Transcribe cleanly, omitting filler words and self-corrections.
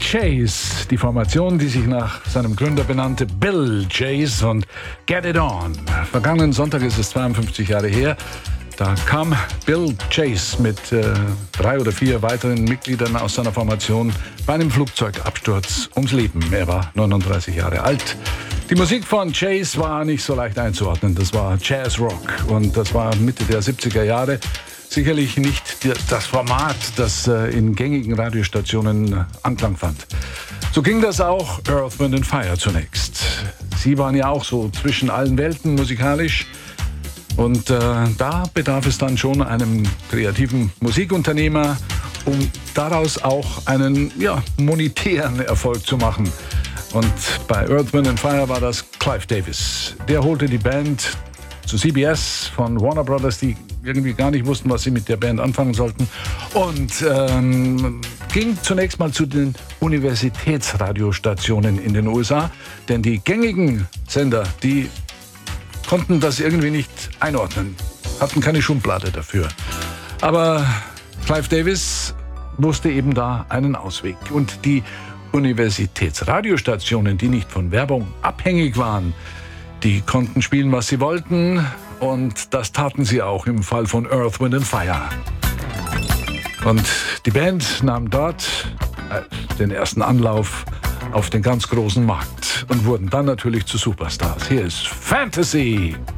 Chase, die Formation, die sich nach seinem Gründer benannte, Bill Chase, und Get It On. Vergangenen Sonntag ist es 52 Jahre her. Da kam Bill Chase mit 3 oder 4 weiteren Mitgliedern aus seiner Formation bei einem Flugzeugabsturz ums Leben. Er war 39 Jahre alt. Die Musik von Chase war nicht so leicht einzuordnen. Das war Jazzrock und das war Mitte der 70er Jahre. Sicherlich nicht das Format, das in gängigen Radiostationen Anklang fand. So ging das auch Earth, Wind & Fire zunächst. Sie waren ja auch so zwischen allen Welten musikalisch. Und da bedarf es dann schon einem kreativen Musikunternehmer, um daraus auch einen monetären Erfolg zu machen. Und bei Earth, Wind & Fire war das Clive Davis. Der holte die Band zu CBS von Warner Brothers, die irgendwie gar nicht wussten, was sie mit der Band anfangen sollten. Und ging zunächst mal zu den Universitätsradiostationen in den USA. Denn die gängigen Sender, die konnten das irgendwie nicht einordnen, hatten keine Schublade dafür. Aber Clive Davis wusste eben da einen Ausweg. Und die Universitätsradiostationen, die nicht von Werbung abhängig waren, die konnten spielen, was sie wollten. Und das taten sie auch im Fall von Earth, Wind & Fire. Und die Band nahm dort den ersten Anlauf auf den ganz großen Markt und wurden dann natürlich zu Superstars. Hier ist Fantasy.